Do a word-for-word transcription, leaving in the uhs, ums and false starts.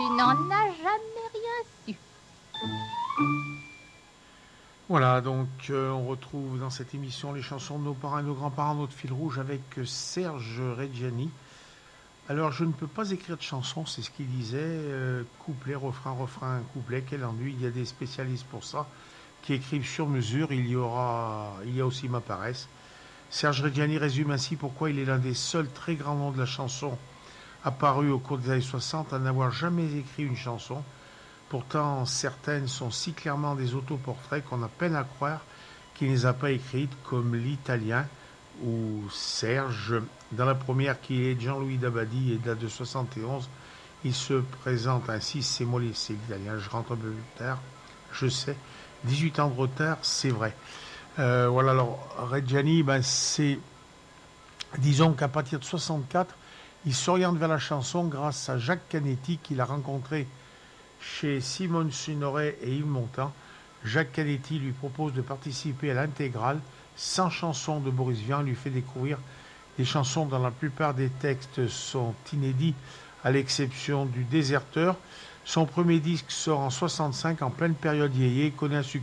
n'en as jamais rien su. Voilà, donc euh, on retrouve dans cette émission les chansons de nos parents et nos grands-parents, notre fil rouge avec euh, Serge Reggiani. Alors je ne peux pas écrire de chansons, c'est ce qu'il disait, euh, couplet, refrain, refrain, couplet, quel ennui, il y a des spécialistes pour ça qui écrivent sur mesure, il y aura, il y a aussi ma paresse. Serge Reggiani résume ainsi pourquoi il est l'un des seuls très grands noms de la chanson apparu au cours des années soixante à n'avoir jamais écrit une chanson. Pourtant, certaines sont si clairement des autoportraits qu'on a peine à croire qu'il ne les a pas écrites, comme l'Italien ou Serge. Dans la première, qui est Jean-Louis Dabadi et date de soixante et onze, il se présente ainsi, c'est moi, c'est l'Italien, je rentre un peu plus tard, je sais, dix-huit ans de retard, c'est vrai. Euh, voilà, alors Reggiani, ben, c'est, disons qu'à partir de soixante-quatre, il s'oriente vers la chanson grâce à Jacques Canetti qu'il a rencontré chez Simone Signoret et Yves Montand. Jacques Canetti lui propose de participer à l'intégrale cent chansons de Boris Vian, lui fait découvrir des chansons dont la plupart des textes sont inédits, à l'exception du Déserteur. Son premier disque sort en soixante-cinq, en pleine période yéyé, connaît un succès